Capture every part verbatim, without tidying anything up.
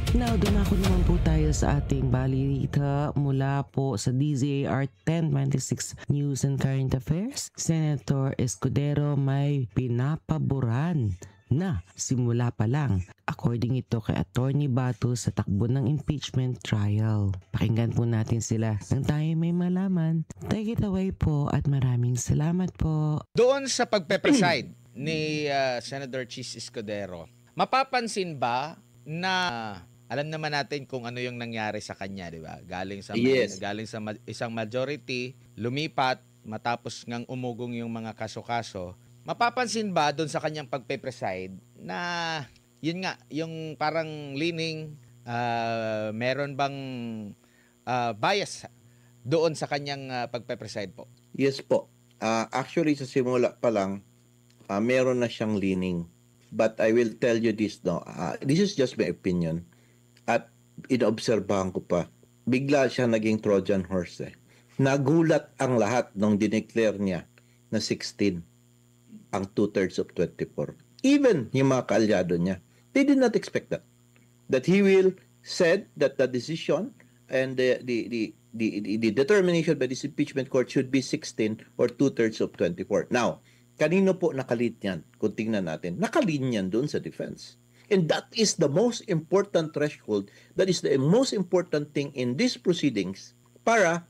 Now, dumako naman po tayo sa ating balita mula po sa D Z A R ten twenty-six News and Current Affairs. Senator Escudero may pinapaboran na simula pa lang, according ito kay Attorney Bato sa takbo ng impeachment trial. Pakinggan po natin sila nang tayo may malaman. Take it away po at maraming salamat po. Doon sa pagpe-preside ni uh, Senator Chis Escudero, mapapansin ba na alam naman natin kung ano yung nangyari sa kanya, di ba? Galing sa Yes. galing sa ma- isang majority, lumipat matapos ngang umugong yung mga kaso-kaso. Mapapansin ba doon sa kanyang pagpe-preside na yun nga, yung parang leaning, uh, meron bang uh, bias doon sa kanyang uh, pagpe-preside po? Yes po. Ah, actually, sa simula pa lang, ah, meron na siyang leaning. But I will tell you this, no. Ah, this is just my opinion. At inobserbahan ko pa, bigla siya naging Trojan horse eh. Nagulat ang lahat nung dineclare niya na sixteen ang two-thirds of twenty-four. Even yung mga kaalyado niya, they did not expect that. That he will said that the decision and the the the the, the, the determination by this impeachment court should be sixteen or two-thirds of twenty-four. Now, kanino po nakalit yan? Kung tingnan natin, nakalit yan doon sa defense. And that is the most important threshold, that is the most important thing in these proceedings para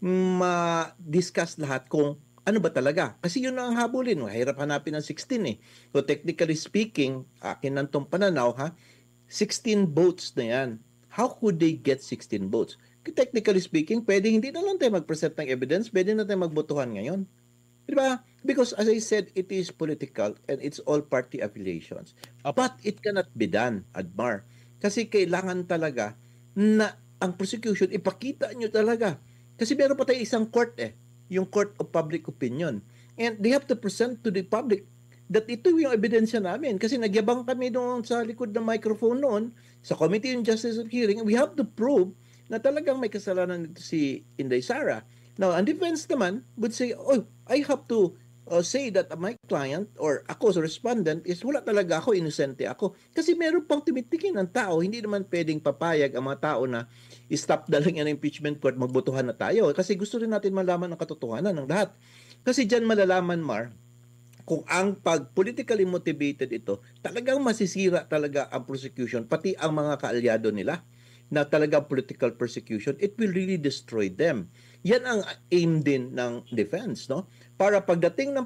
ma-discuss lahat kung ano ba talaga. Kasi yun ang habulin. Mahirap hanapin ng sixteen eh. So technically speaking, akin ng tong pananaw ha, sixteen votes na yan. How could they get sixteen votes? Technically speaking, pwede hindi na lang tayo mag-present ng evidence, pwede na tayo magbotohan ngayon. Di ba? Because as I said, it is political and it's all party affiliations. But it cannot be done, Admar. Kasi kailangan talaga na ang prosecution, ipakita nyo talaga. Kasi meron pa tayo isang court eh, yung Court of Public Opinion. And they have to present to the public that ito yung ebidensya namin. Kasi nagyabang kami doon sa likod ng microphone noon, sa Committee on Justice of Hearing, we have to prove na talagang may kasalanan nito si Inday Sara. Now, ang defense naman would say, oh, I have to uh, say that my client or ako as a respondent is wala talaga ako, inosente ako. Kasi meron pang tumitikin ng tao, hindi naman pwedeng papayag ang mga tao na stop na lang yan ang impeachment court, magbotohan na tayo. Kasi gusto rin natin malaman ang katotohanan ng lahat. Kasi dyan malalaman, Mar, kung ang pag politically motivated ito, talagang masisira talaga ang prosecution, pati ang mga kaalyado nila na talagang political persecution, it will really destroy them. Yan ang aim din ng defense, no? Para pagdating ng